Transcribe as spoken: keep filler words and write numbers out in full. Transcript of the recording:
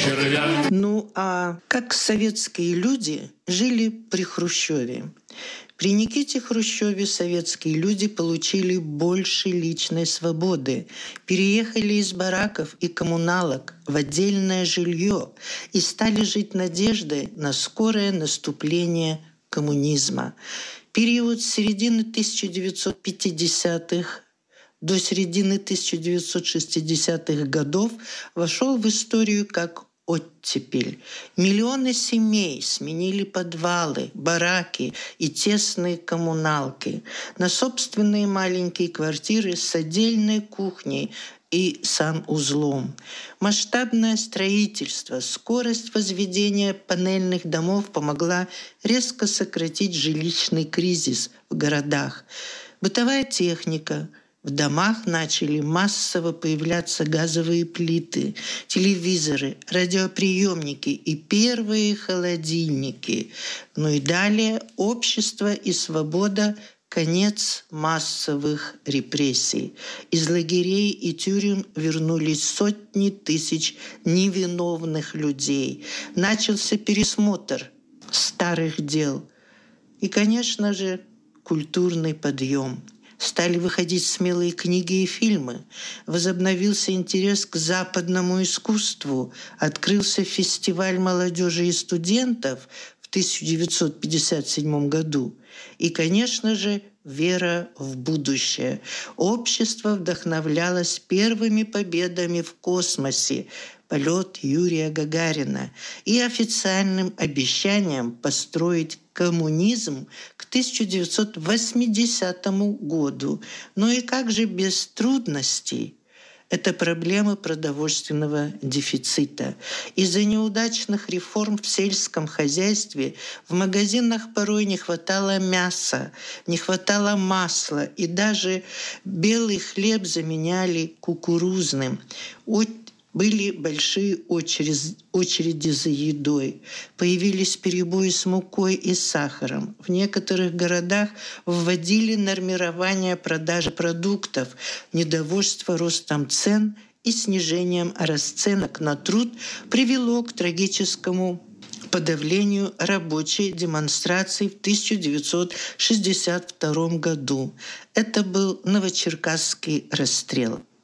червя. Ну а как советские люди жили при Хрущеве? При Никите Хрущеве советские люди получили больше личной свободы, переехали из бараков и коммуналок в отдельное жилье и стали жить надеждой на скорое наступление коммунизма. Период с середины тысяча девятьсот пятидесятых до середины тысяча девятьсот шестидесятых годов вошел в историю как оттепель. Миллионы семей сменили подвалы, бараки и тесные коммуналки на собственные маленькие квартиры с отдельной кухней и санузлом. Масштабное строительство, скорость возведения панельных домов помогла резко сократить жилищный кризис в городах. Бытовая техника – в домах начали массово появляться газовые плиты, телевизоры, радиоприемники и первые холодильники. Ну и далее общество и свобода – конец массовых репрессий. Из лагерей и тюрем вернулись сотни тысяч невиновных людей. Начался пересмотр старых дел. И, конечно же, культурный подъем. Стали выходить смелые книги и фильмы. Возобновился интерес к западному искусству. Открылся фестиваль молодежи и студентов в тысяча девятьсот пятьдесят седьмом году. И, конечно же, вера в будущее. Общество вдохновлялось первыми победами в космосе, полет Юрия Гагарина и официальным обещанием построить коммунизм к тысяча девятьсот восьмидесятому году. Ну и как же без трудностей? Это проблемы продовольственного дефицита. Из-за неудачных реформ в сельском хозяйстве в магазинах порой не хватало мяса, не хватало масла, и даже белый хлеб заменяли кукурузным. Были большие очереди, очереди за едой. Появились перебои с мукой и сахаром. В некоторых городах вводили нормирование продажи продуктов. Недовольство ростом цен и снижением расценок на труд привело к трагическому подавлению рабочей демонстрации в тысяча девятьсот шестьдесят втором году. Это был Новочеркасский расстрел.